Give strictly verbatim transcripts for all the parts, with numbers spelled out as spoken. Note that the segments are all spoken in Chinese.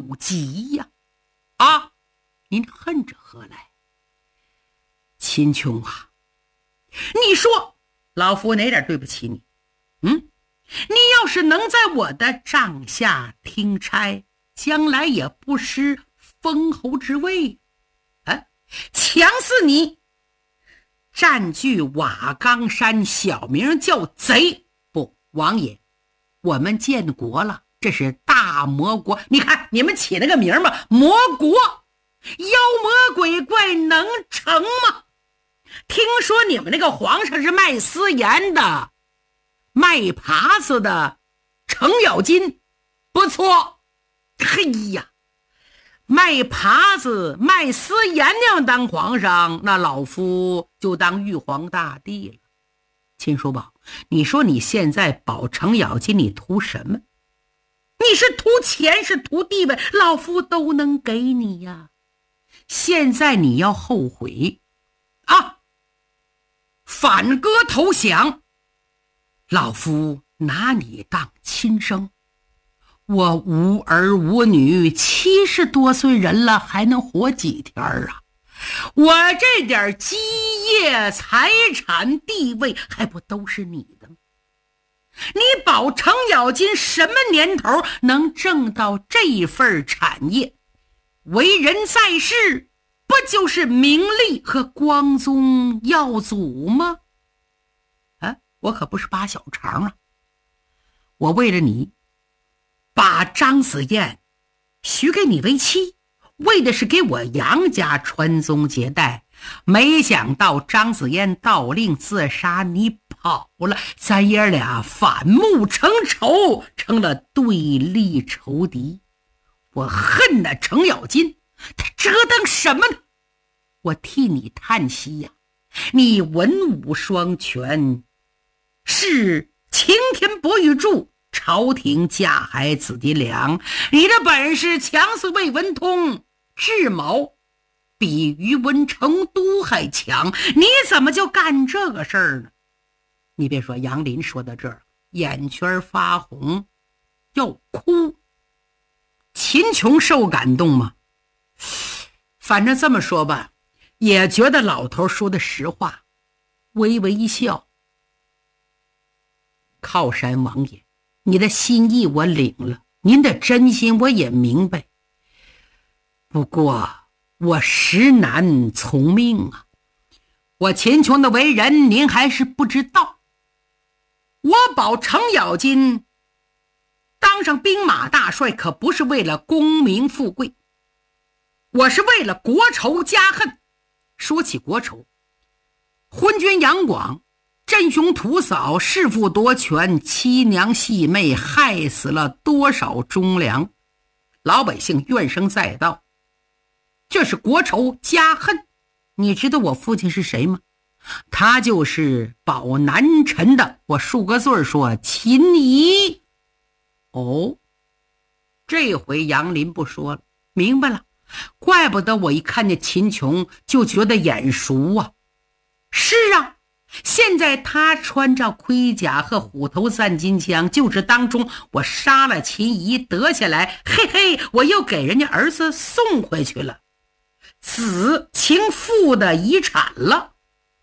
怒极呀！啊，您恨着何来？秦琼啊，你说老夫哪点对不起你？嗯，你要是能在我的帐下听差，将来也不失封侯之位啊！强似你占据瓦岗山，小名叫贼。不，王爷，我们建国了，这是大魔国。你看你们起那个名嘛，魔国，妖魔鬼怪能成吗？听说你们那个皇上是卖私盐的，卖耙子的，程咬金不错。嘿呀，卖耙子卖私盐那样当皇上，那老夫就当玉皇大帝了。秦叔宝，你说你现在保程咬金，你图什么？你是图钱是图地位，老夫都能给你呀。现在你要后悔啊，反戈投降，老夫拿你当亲生。我无儿无女，七十多岁人了，还能活几天啊？我这点基业财产地位还不都是你的吗？你保程咬金什么年头能挣到这份产业？为人在世，不就是名利和光宗耀祖吗？啊，我可不是扒小肠啊！我为了你把张子燕许给你为妻，为的是给我杨家传宗接代，没想到张子燕盗令自杀，你跑了，咱爷俩反目成仇，成了对立仇敌。我恨那程咬金，他折腾什么呢？我替你叹息呀，你文武双全，是擎天博玉柱，朝廷架海紫金梁，你的本事强似魏文通，智谋比于文成都还强，你怎么就干这个事儿呢？你别说，杨林说到这儿眼圈发红要哭。秦琼受感动吗？反正这么说吧，也觉得老头说的实话，微微一笑。靠山王爷，你的心意我领了，您的真心我也明白，不过我实难从命啊。我秦琼的为人您还是不知道，我保程咬金当上兵马大帅可不是为了功名富贵，我是为了国仇家恨。说起国仇，昏君杨广镇雄屠嫂，弑父夺权，妻娘戏妹，害死了多少忠良，老百姓怨声载道，这是国仇家恨。你知道我父亲是谁吗？他就是保南陈的，我数个字说秦仪。哦，这回杨林不说了，明白了，怪不得我一看见秦琼就觉得眼熟啊。是啊，现在他穿着盔甲和虎头散金枪，就是当中我杀了秦仪得下来，嘿嘿，我又给人家儿子送回去了，子情父的遗产了。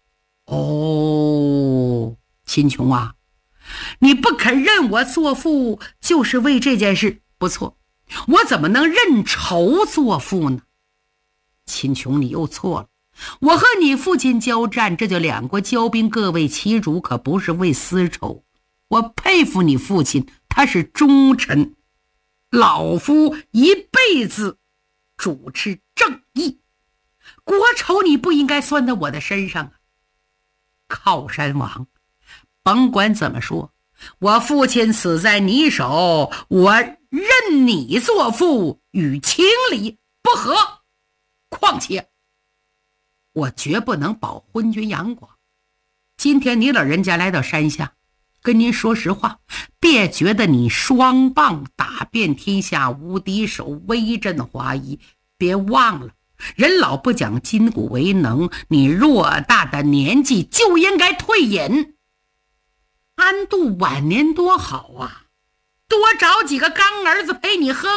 哦，秦琼啊，你不肯认我做父，就是为这件事。不错，我怎么能认仇作父呢？秦琼，你又错了。我和你父亲交战，这就两国交兵，各为其主，可不是为私仇。我佩服你父亲，他是忠臣，老夫一辈子主持正义，国仇你不应该算到我的身上啊。靠山王，甭管怎么说，我父亲死在你手，我认你做父，与情理不合。况且我绝不能保昏君杨广。今天你老人家来到山下，跟您说实话，别觉得你双棒打遍天下无敌手，威震华夷，别忘了人老不讲筋骨为能，你偌大的年纪就应该退隐，安度晚年多好啊，多找几个干儿子陪你喝